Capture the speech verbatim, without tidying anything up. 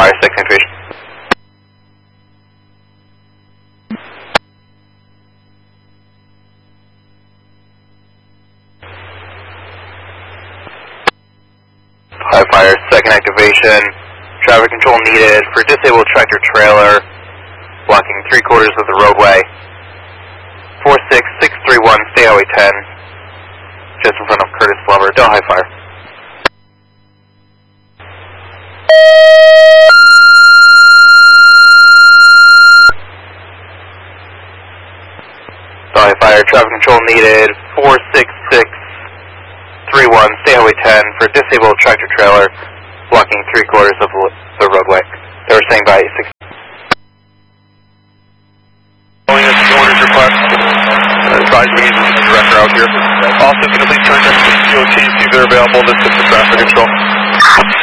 Fire, second activation. High Fire, second activation. Traffic control needed for disabled tractor trailer, blocking three quarters of the roadway. four six six three one, stay Highway ten, just in front of Curtis Glover. Del High Fire. Del High Fire, traffic control needed. four six six three one, stay Highway ten for disabled tractor trailer, blocking three quarters of the roadway. They were saying by six. Orders request. Advise me to direct route here. Also, can you please contact the C O T, see if they're available to assist with traffic control?